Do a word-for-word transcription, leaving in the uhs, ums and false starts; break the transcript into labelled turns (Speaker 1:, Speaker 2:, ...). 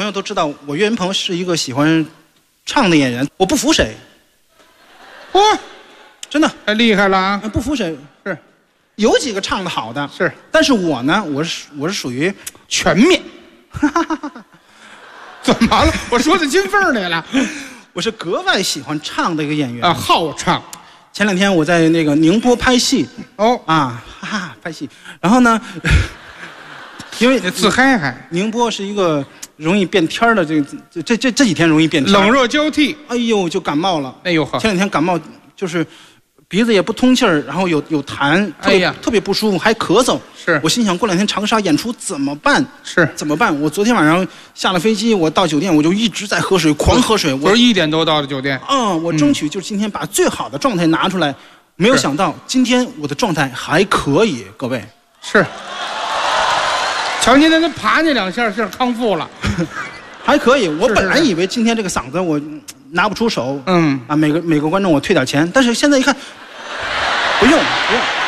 Speaker 1: 友都知道，我岳云鹏是一个喜欢唱的演员，我不服谁。
Speaker 2: 嚯、哦，
Speaker 1: 真的
Speaker 2: 太厉害了啊！
Speaker 1: 不服谁
Speaker 2: 是，
Speaker 1: 有几个唱的好的
Speaker 2: 是，
Speaker 1: 但是我呢，我是我是属于
Speaker 2: 全面。怎么了？我说进金缝里了。
Speaker 1: 我是格外喜欢唱的一个演员
Speaker 2: 啊，好唱。
Speaker 1: 前两天我在那个宁波拍戏，
Speaker 2: 哦
Speaker 1: 啊，哈哈，拍戏，然后呢，因为
Speaker 2: 自嗨嗨，
Speaker 1: 宁波是一个容易变天的这这这这这几天容易变天，
Speaker 2: 冷热交替，
Speaker 1: 哎呦就感冒了，
Speaker 2: 哎呦呵，
Speaker 1: 前两天感冒就是鼻子也不通气儿，然后有有痰，特别、哎、特别不舒服，还咳嗽。
Speaker 2: 是我
Speaker 1: 心想过两天长沙演出怎么办？
Speaker 2: 是
Speaker 1: 怎么办？我昨天晚上下了飞机，我到酒店我就一直在喝水，狂喝水。
Speaker 2: 我是一点多到的酒店。
Speaker 1: 嗯，我争取就是今天把最好的状态拿出来。没有想到今天我的状态还可以，各位。
Speaker 2: 是。瞧您那爬那两下是康复了，
Speaker 1: 还可以。我本来以为今天这个嗓子我拿不出手，嗯啊，每个每个观众我退点钱，但是现在一看，不用不用。